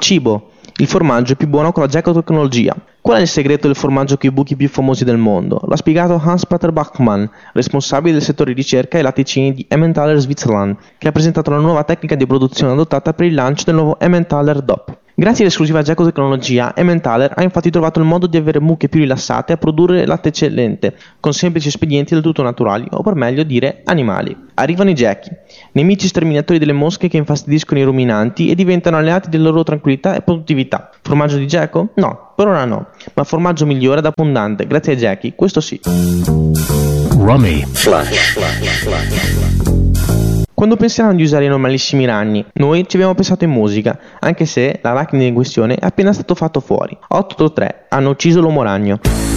cibo. Il formaggio è più buono con la Geco tecnologia. Qual è il segreto del formaggio con i buchi più famosi del mondo? L'ha spiegato Hans-Peter Bachmann, responsabile del settore di ricerca e latticini di Emmentaler Switzerland, che ha presentato la nuova tecnica di produzione adottata per il lancio del nuovo Emmentaler DOP. Grazie all'esclusiva Geco tecnologia, Emmentaler ha infatti trovato il modo di avere mucche più rilassate a produrre latte eccellente, con semplici espedienti del tutto naturali, o per meglio dire animali. Arrivano i gechi, nemici sterminatori delle mosche che infastidiscono i ruminanti e diventano alleati della loro tranquillità e produttività. Formaggio di geco? No, per ora no, ma formaggio migliore ed abbondante, grazie ai gechi, questo sì. Rummy Flash. Quando pensiamo di usare i normalissimi ragni, noi ci abbiamo pensato in musica, anche se l'arachnide in questione è appena stato fatto fuori. 883 hanno ucciso l'uomo ragno.